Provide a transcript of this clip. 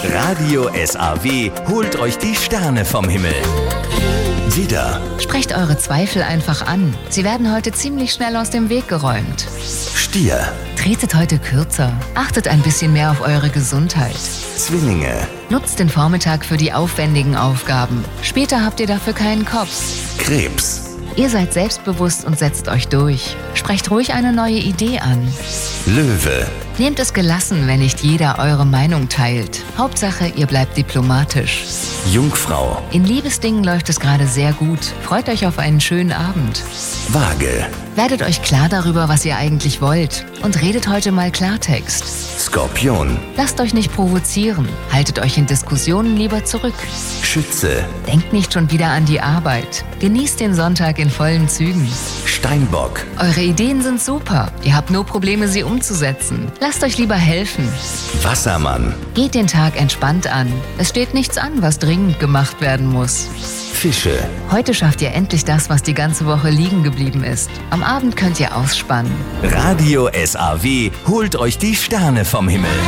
Radio SAW holt euch die Sterne vom Himmel. Widder, Sprecht eure Zweifel einfach an. Sie werden heute ziemlich schnell aus dem Weg geräumt. Stier, Tretet heute kürzer. Achtet ein bisschen mehr auf eure Gesundheit. Zwillinge, Nutzt den Vormittag für die aufwendigen Aufgaben. Später habt ihr dafür keinen Kopf. Krebs, Ihr seid selbstbewusst und setzt euch durch. Sprecht ruhig eine neue Idee an. Löwe, Nehmt es gelassen, wenn nicht jeder eure Meinung teilt. Hauptsache, ihr bleibt diplomatisch. Jungfrau, In Liebesdingen läuft es gerade sehr gut. Freut euch auf einen schönen Abend. Waage, Werdet euch klar darüber, was ihr eigentlich wollt. Und redet heute mal Klartext. Skorpion, Lasst euch nicht provozieren. Haltet euch in Diskussionen lieber zurück. Schütze, Denkt nicht schon wieder an die Arbeit. Genießt den Sonntag in vollen Zügen. Steinbock, Eure Ideen sind super. Ihr habt nur Probleme, sie umzusetzen. Lasst euch lieber helfen. Wassermann, Geht den Tag entspannt an. Es steht nichts an, was dringend gemacht werden muss. Fische, Heute schafft ihr endlich das, was die ganze Woche liegen geblieben ist. Am Abend könnt ihr ausspannen. Radio SAW holt euch die Sterne vom Himmel.